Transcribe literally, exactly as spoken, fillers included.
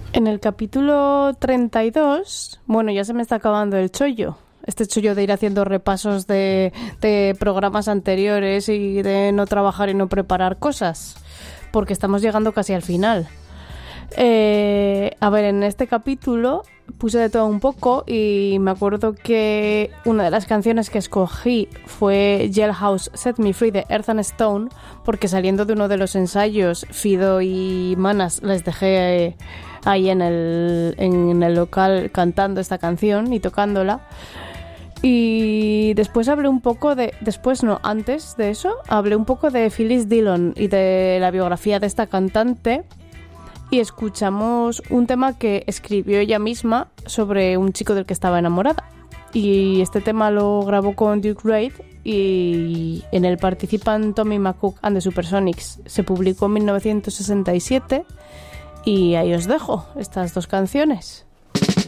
En el capítulo treinta y dos, bueno, ya se me está acabando el chollo. Este chollo de ir haciendo repasos de, de programas anteriores y de no trabajar y no preparar cosas, porque estamos llegando casi al final. Eh, a ver, en este capítulo puse de todo un poco y me acuerdo que una de las canciones que escogí fue Jailhouse Set Me Free de Earth and Stone, porque saliendo de uno de los ensayos, Fido y Manas les dejé ahí en el, en el local cantando esta canción y tocándola. Y después hablé un poco de... Después no, antes de eso, hablé un poco de Phyllis Dillon y de la biografía de esta cantante. Y escuchamos un tema que escribió ella misma sobre un chico del que estaba enamorada. Y este tema lo grabó con Duke Reid y en él participan Tommy McCook and the Supersonics. Se publicó en mil novecientos sesenta y siete y ahí os dejo estas dos canciones.